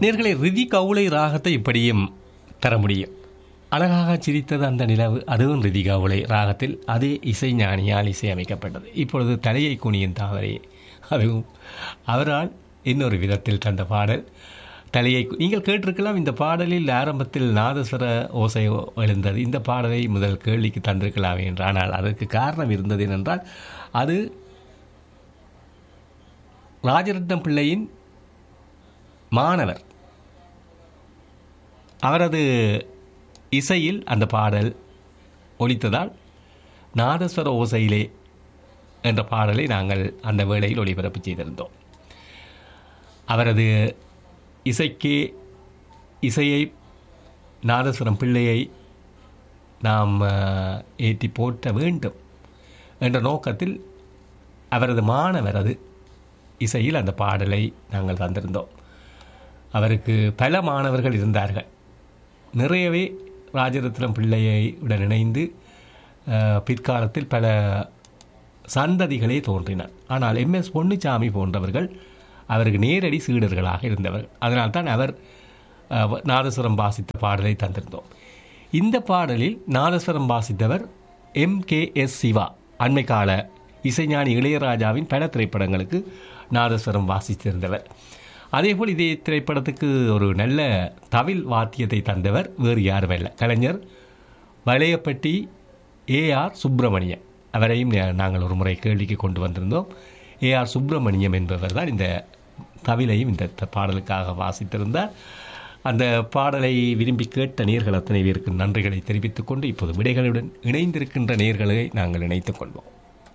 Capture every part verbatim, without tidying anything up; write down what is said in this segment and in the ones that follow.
நேர்களை ரிதி கவுளை ராகத்தை இப்படியும் தர முடியும். அழகாக சிரித்தது அந்த நிலவு, அதுவும் ரிதி கவுளை ராகத்தில் அதே இசை ஞானியால் இசையமைக்கப்பட்டது. இப்பொழுது தலையை குனியும் தாவரே, அதுவும் அவரால் இன்னொரு விதத்தில் தந்த பாடல் தலையை. நீங்கள் கேட்டிருக்கலாம், இந்த பாடலில் ஆரம்பத்தில் நாதஸ்வர ஓசை எழுந்தது. இந்த பாடலை முதல் கேள்விக்கு தந்திருக்கலாமே என்று. ஆனால் அதற்கு காரணம் இருந்தது என்றால், அது ராஜரத்னம் பிள்ளையின் மாணவர், அவரது இசையில் அந்த பாடல் ஒலித்ததால் நாதஸ்வர ஓசையிலே என்ற பாடலை நாங்கள் அந்த வேளையில் ஒளிபரப்பு செய்திருந்தோம். அவரது இசைக்கு இசையை நாதஸ்வரம் பிள்ளையை நாம் ஏற்றி போற்ற வேண்டும் என்ற நோக்கத்தில் அவரது மாணவரது இசையில் அந்த பாடலை நாங்கள் தந்திருந்தோம். அவருக்கு பல மாணவர்கள் இருந்தார்கள். நிறையவே ராஜரத்னம் பிள்ளையை உடன் இணைந்து பிற்காலத்தில் பல சந்ததிகளே தோன்றினார். ஆனால் எம் எஸ் பொன்னுச்சாமி போன்றவர்கள் அவருக்கு நேரடி சீடர்களாக இருந்தவர். அதனால்தான் அவர் நாதஸ்வரம் வாசித்த பாடலை தந்திருந்தோம். இந்த பாடலில் நாதஸ்வரம் வாசித்தவர் எம் கே எஸ் சிவா, அண்மை கால இசைஞானி இளையராஜாவின் பல திரைப்படங்களுக்கு நாதஸ்வரம் வாசித்திருந்தவர். அதேபோல் இதே திரைப்படத்துக்கு ஒரு நல்ல தவில் வாத்தியத்தை தந்தவர் வேறு யாரும் இல்லை, கலைஞர் வளையப்பட்டி ஏ ஆர் சுப்பிரமணியம். அவரையும் நாங்கள் ஒரு முறை கேள்விக்கு கொண்டு வந்திருந்தோம். ஏ ஆர் சுப்பிரமணியம் என்பவர் தான் இந்த தவிலையும் இந்த பாடலுக்காக வாசித்திருந்தார். அந்த பாடலை விரும்பி கேட்ட நேர்கள் அத்தனை பேருக்கு நன்றிகளை தெரிவித்துக் கொண்டு இப்போது விடைகளுடன் இணைந்திருக்கின்ற நேர்களை நாங்கள் இணைத்துக் கொள்வோம்.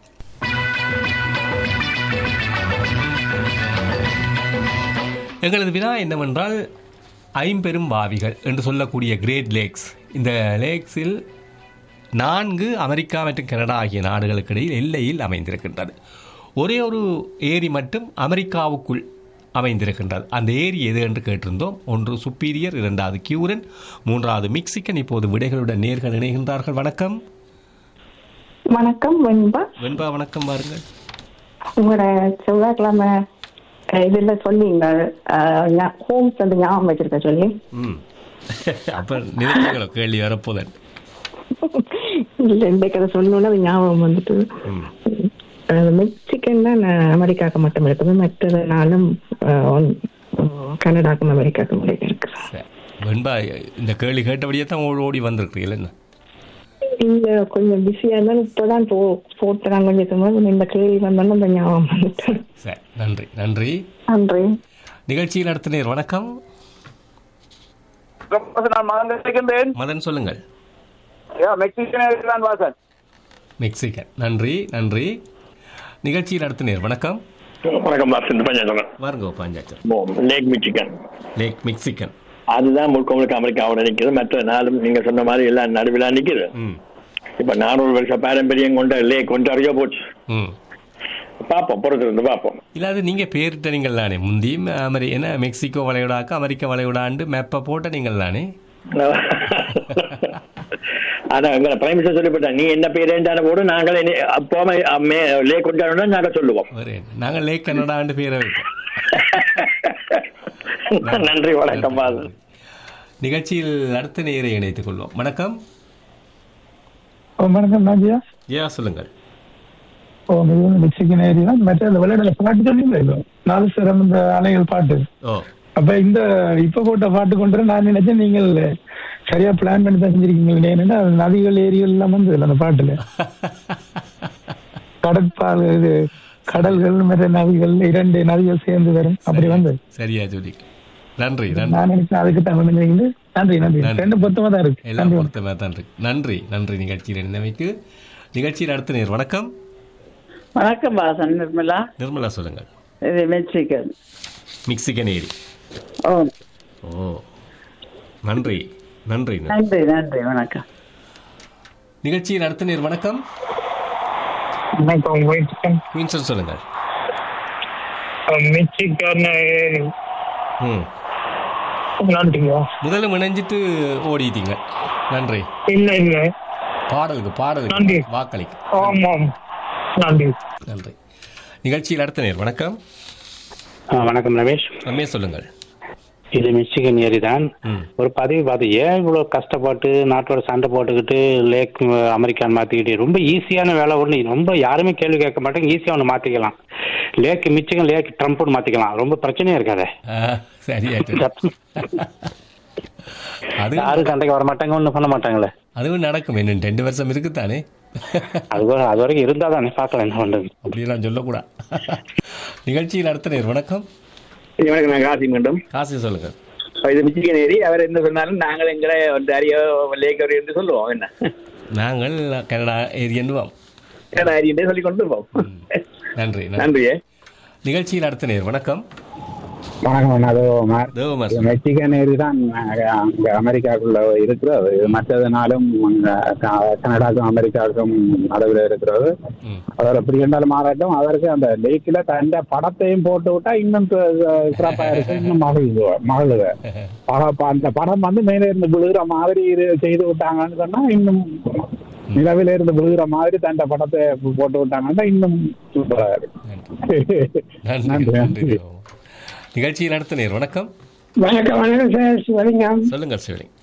எங்களது வினா என்னவென்றால், ஐம்பெரும் வாவிகள் என்று சொல்லக்கூடிய கிரேட் லேக்ஸ், இந்த லேக்ஸில் நான்கு அமெரிக்கா மற்றும் கனடா ஆகிய நாடுகளுக்கு இடையில் எல்லையில் அமைந்திருக்கின்றது. ஒரே ஒரு ஏரி மட்டும் அமெரிக்காவுக்குள் அமைந்திருக்கின்றது. அந்த ஏரி எது என்று கேட்டிருந்தோம். ஒன்று சுப்பீரியர், இரண்டாவது கியூரன், மூன்றாவது மிக்சிகன். இப்போது விடைகளுடன் நேர்கள் இணைகின்றார்கள். வணக்கம். வணக்கம் வெண்பா. வெண்பா வணக்கம். பாருங்கள், உங்களோட செவ்வாய்க்கிழமை இதுல சொன்னீங்க ஹோம்ஸ் வந்து ஞாபகம் வச்சிருக்க சொல்லி. ம் அப்ப நினைச்சீங்களோ கேள்வி வரப்போதன் இல்ல, இன்றைக்கு அதை சொல்லணும்னா அது ஞாபகம் வந்துட்டு. மெக்சிகன் தான் அமெரிக்காவுக்கு மட்டும் இருக்குது, மற்ற நாளும் கனடாக்கும் அமெரிக்காவுக்கும் இருக்கு. வெண்பா, இந்த கேள்வி கேட்டபடியே தான் ஓடி வந்திருக்கிறீங்களா? என்ன இல்ல, கொஞ்சம் பிஸியா இருந்தாலும் இப்பதான் போட்டுறாங்க. கொஞ்சம் இந்த கேள்வி வந்தாலும் அந்த ஞாபகம் வந்துட்டு. சரி, நன்றி நன்றி நன்றி. நிகழ்ச்சியில் நடத்தினீர். வணக்கம். மதன் சொல்லுங்கள். மெக்சிகன். நன்றி நன்றி. நிகழ்ச்சியில் நடத்தினீர். வணக்கம். வணக்கம். வாருங்க பாஞ்சாச்சர். லேக் மிச்சிகன். லேக் மிக்சிகன் அதுதான் முழுக்க முழுக்க அமெரிக்காவோட நிற்குது. மற்ற நாளும் நீங்க சொன்ன மாதிரி எல்லாம் நடுவிலா நிற்குது. இப்ப நானூறு வருஷம் பாரம்பரியம் கொண்ட லேக் கொண்டு அறிய போச்சு. பார்ப்போம், பொறுத்து இருந்து பார்ப்போம். இல்லாது நீங்க பேரிட்ட நீங்கள் தானே முந்தியும் அமெரி என்ன மெக்சிகோ வளைகுடாக்கு அமெரிக்க வளைகுடாண்டு மேப்பை போட்ட நீங்கள் தானே. ஆனா எங்களை பிரைம் மினிஸ்டர் சொல்லிவிட்டா, நீ என்ன பேர் போடு, நாங்கள் லேக் கொண்டாடுனா நாங்க சொல்லுவோம். நாங்கள் லேக் கனடாண்டு பேரை வைப்போம். நன்றி, வணக்கம். நிகழ்ச்சியில் அடுத்த நேரை இணைத்துக் கொள்வோம். வணக்கம். வணக்கம். நாஜியா. ஜியா சொல்லுங்கள். ஓ, மெக்சிகன் ஏரியா மற்ற விளையாடல பாட்டு சொன்னீங்களா, நாலு சிரம் இந்த அணைகள் பாட்டு. அப்ப இந்த இப்ப போட்ட பாட்டு கொண்டு நான் நினைச்சேன் நீங்கள் சரியா பிளான் பண்ணி தான் செஞ்சிருக்கீங்க. ஏன்னா நதிகள் ஏரிகள் எல்லாம் வந்து அந்த பாட்டுல கடற்பால் இது கடல்கள் மற்ற நதிகள் இரண்டு நதிகள் சேர்ந்து வரும், அப்படி வந்து சரியா சொல்லி. நன்றி. நான் நினைச்சேன் அதுக்கு தான் நன்றி நன்றி. ரெண்டு பொருத்தமா தான் இருக்கு. எல்லாம் பொருத்தமா தான் இருக்கு. நன்றி நன்றி. நிகழ்ச்சியில் நினைவுக்கு நிகழ்ச்சியில் அடுத்த நேர். வணக்கம். வணக்கம் பாசன். நிர்மலா. நிர்மலா சொல்லுங்கள். இது மெக்சிகன். மெக்சிகன் ஏரி. ஓ ஓ நன்றி நன்றி நன்றி நன்றி. வணக்கம். நிகழ்ச்சியில் அடுத்த நேர். வணக்கம். குயின்சன் சொல்லுங்கள். முதல்ல இணைஞ்சிட்டு ஓடிட்டீங்க. நன்றி. இல்ல இல்ல பாடலுக்கு பாடலுக்கு வாக்களிக்கு நன்றி நன்றி. நிகழ்ச்சியில் அடுத்த நேர். வணக்கம். வணக்கம் ரமேஷ். ரமேஷ் சொல்லுங்கள். இது மிச்சிகன் ஏரி தான். ஒரு பதிவு பார்த்து ஏன் இவ்வளோ கஷ்டப்பட்டு நாட்டோட சண்டை போட்டுக்கிட்டு லேக் அமெரிக்கான் மாற்றிக்கிட்டு ரொம்ப ஈஸியான வேலை ஒன்று, ரொம்ப யாருமே கேள்வி கேட்க மாட்டாங்க, ஈஸியாக ஒன்று மாற்றிக்கலாம். லேக் மிச்சிகன் லேக் ட்ரம்ப்னு மாற்றிக்கலாம், ரொம்ப பிரச்சனையாக இருக்காது. சரியா யாரும் சண்டைக்கு வர மாட்டாங்க, ஒன்றும் பண்ண மாட்டாங்களே. அதுவும் நடக்கும், என்ன ரெண்டு வருஷம் இருக்குத்தானே. அது அது வரைக்கும் இருந்தால் தானே பார்க்கலாம் என்ன பண்ணுறது. அப்படியெல்லாம் சொல்லக்கூடாது. நிகழ்ச்சியில் அடுத்த நேர் வணக்கம். வணக்கம், நான் காசி மீண்டும். காசி சொல்லுங்க. இது மிச்சிகன் ஏரி. அவர் என்ன சொன்னாலும் நாங்கள் எங்களை ஒன்றாரியோ லேக் என்று சொல்லுவோம். என்ன நாங்கள் கனடா ஏரி என்னுவோம், கனடா ஏரி என்றே சொல்லி கொண்டு இருப்போம். நன்றி நன்றியே. நிகழ்ச்சியில் அடுத்த நேர் வணக்கம். வணக்கம். மெக்சிகன் ஏரி தான் அங்க அமெரிக்காவுக்குள்ள இருக்கிறது. மற்றதுனாலும் அங்க கனடாக்கும் அமெரிக்காவுக்கும் நடுவில் இருக்கிறது. அவர் எப்படி இருந்தாலும் மாறட்டும், அவருக்கு அந்த லேக்கில தந்த படத்தையும் போட்டு விட்டா இன்னும் சிறப்பா இருக்கு, இன்னும் மகிழ்வு மகிழ்வு அந்த படம் வந்து மேலே இருந்து விழுகிற மாதிரி செய்து விட்டாங்கன்னு சொன்னா இன்னும் நிலவில இருந்து விழுகிற மாதிரி தந்த படத்தை போட்டு விட்டாங்கன்னா இன்னும் சூப்பரா இருக்கு. நன்றி. நிகழ்ச்சியில் அடுத்த நேர் வணக்கம். வணக்கம். வணக்கம் சார், சிவலிங்கம். சொல்லுங்க சிவலிங்கம்.